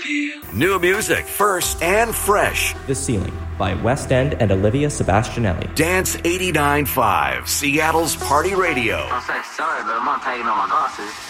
New music first and fresh. The Ceiling by West End and Olivia Sebastianelli. Dance 89.5, Seattle's Party Radio. I'm sorry, but I'm not taking on my glasses.